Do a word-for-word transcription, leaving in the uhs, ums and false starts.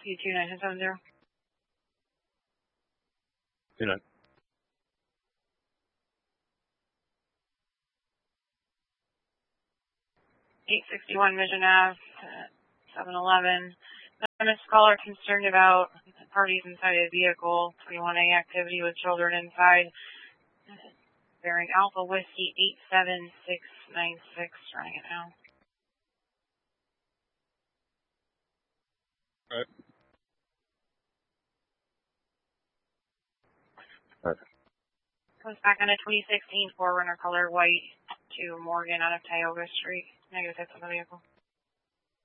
C two nine seven zero. Two nine. eight sixty-one Mission Ave, seven eleven. Anonymous caller concerned about parties inside a vehicle, twenty-one A activity with children inside, bearing Alpha Whiskey eight seven six nine six, running it now. Right. Right. Goes back on a twenty sixteen four runner color white to Morgan out of Tioga Street. Negative hits on the vehicle.